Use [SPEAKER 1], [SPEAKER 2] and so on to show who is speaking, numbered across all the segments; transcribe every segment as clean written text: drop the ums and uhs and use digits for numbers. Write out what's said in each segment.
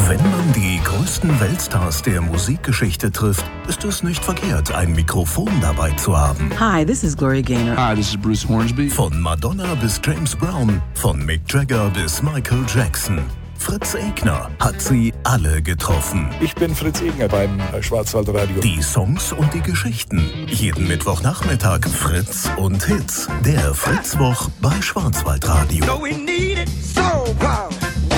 [SPEAKER 1] Wenn man die größten Weltstars der Musikgeschichte trifft, ist es nicht verkehrt, ein Mikrofon dabei zu haben.
[SPEAKER 2] Hi, this is Gloria Gaynor.
[SPEAKER 3] Hi, this is Bruce Hornsby.
[SPEAKER 1] Von Madonna bis James Brown, von Mick Jagger bis Michael Jackson. Fritz Egner hat sie alle getroffen.
[SPEAKER 4] Ich bin Fritz Egner beim Schwarzwaldradio.
[SPEAKER 1] Die Songs und die Geschichten. Jeden Mittwochnachmittag Fritz und Hits. Der Fritzwoch bei Schwarzwaldradio.
[SPEAKER 5] So we need it so power.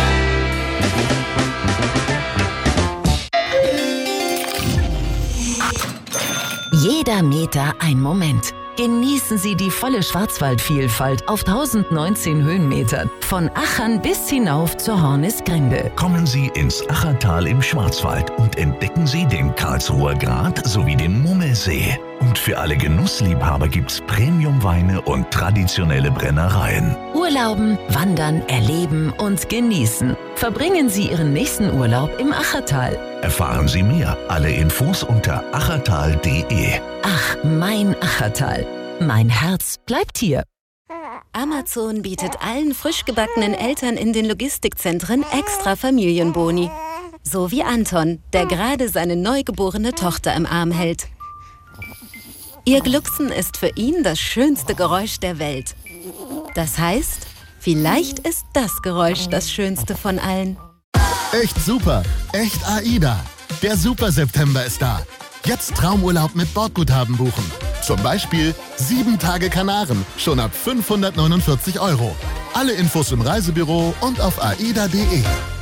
[SPEAKER 6] Jeder Meter ein Moment. Genießen Sie die volle Schwarzwaldvielfalt auf 1019 Höhenmetern. Von Achern bis hinauf zur Hornisgrinde.
[SPEAKER 7] Kommen Sie ins Achertal im Schwarzwald und entdecken Sie den Karlsruher Grat sowie den Mummelsee. Und für alle Genussliebhaber gibt's Premiumweine und traditionelle Brennereien.
[SPEAKER 6] Urlauben, wandern, erleben und genießen. Verbringen Sie Ihren nächsten Urlaub im Achertal.
[SPEAKER 7] Erfahren Sie mehr. Alle Infos unter achertal.de.
[SPEAKER 6] Ach, mein Achertal. Mein Herz bleibt hier. Amazon bietet allen frisch gebackenen Eltern in den Logistikzentren extra Familienboni. So wie Anton, der gerade seine neugeborene Tochter im Arm hält. Ihr Glucksen ist für ihn das schönste Geräusch der Welt. Das heißt, vielleicht ist das Geräusch das schönste von allen.
[SPEAKER 8] Echt super, echt AIDA. Der Super September ist da. Jetzt Traumurlaub mit Bordguthaben buchen. Zum Beispiel 7 Tage Kanaren, schon ab 549 €. Alle Infos im Reisebüro und auf aida.de.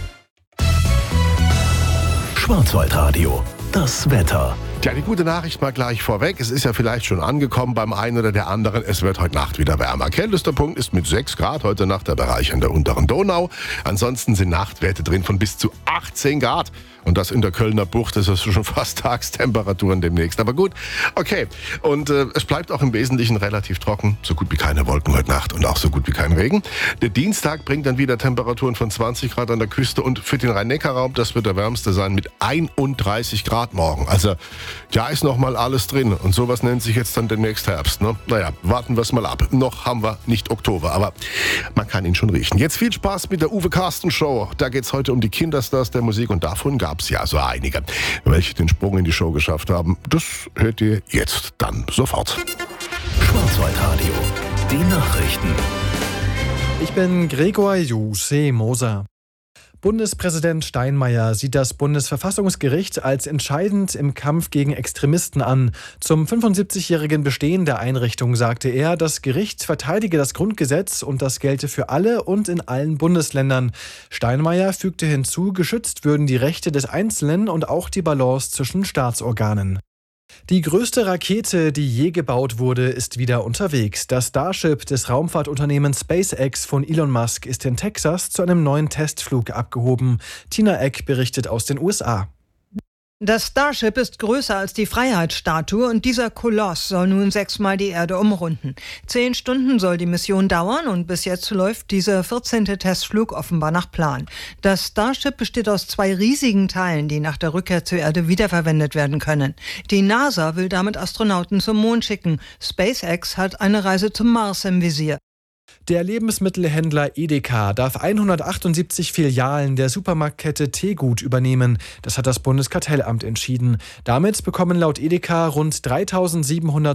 [SPEAKER 1] Schwarzwaldradio. Das Wetter.
[SPEAKER 9] Ja, die gute Nachricht mal gleich vorweg. Es ist ja vielleicht schon angekommen beim einen oder der anderen. Es wird heute Nacht wieder wärmer. Kältester Punkt ist mit 6 Grad heute Nacht der Bereich an der unteren Donau. Ansonsten sind Nachtwerte drin von bis zu 18 Grad. Und das in der Kölner Bucht, das ist schon fast Tagstemperaturen demnächst. Aber gut, okay. Und es bleibt auch im Wesentlichen relativ trocken. So gut wie keine Wolken heute Nacht und auch so gut wie kein Regen. Der Dienstag bringt dann wieder Temperaturen von 20 Grad an der Küste. Und für den Rhein-Neckar-Raum, das wird der wärmste sein mit 31 Grad morgen. Also da ist noch mal alles drin. Und sowas nennt sich jetzt dann demnächst Herbst. Ne? Naja, warten wir es mal ab. Noch haben wir nicht Oktober, aber man kann ihn schon riechen. Jetzt viel Spaß mit der Uwe Carsten Show. Da geht es heute um die Kinderstars der Musik und davon gab es ja so einige. Welche den Sprung in die Show geschafft haben, das hört ihr jetzt dann sofort.
[SPEAKER 1] Schwarzwaldradio. Die Nachrichten.
[SPEAKER 10] Ich bin Gregor Juse Moser. Bundespräsident Steinmeier sieht das Bundesverfassungsgericht als entscheidend im Kampf gegen Extremisten an. Zum 75-jährigen Bestehen der Einrichtung sagte er, das Gericht verteidige das Grundgesetz und das gelte für alle und in allen Bundesländern. Steinmeier fügte hinzu, geschützt würden die Rechte des Einzelnen und auch die Balance zwischen Staatsorganen. Die größte Rakete, die je gebaut wurde, ist wieder unterwegs. Das Starship des Raumfahrtunternehmens SpaceX von Elon Musk ist in Texas zu einem neuen Testflug abgehoben. Tina Eck berichtet aus den USA.
[SPEAKER 11] Das Starship ist größer als die Freiheitsstatue und dieser Koloss soll nun 6-mal die Erde umrunden. 10 Stunden soll die Mission dauern und bis jetzt läuft dieser 14. Testflug offenbar nach Plan. Das Starship besteht aus 2 riesigen Teilen, die nach der Rückkehr zur Erde wiederverwendet werden können. Die NASA will damit Astronauten zum Mond schicken. SpaceX hat eine Reise zum Mars im Visier.
[SPEAKER 10] Der Lebensmittelhändler Edeka darf 178 Filialen der Supermarktkette Tegut übernehmen. Das hat das Bundeskartellamt entschieden. Damit bekommen laut Edeka rund 3.700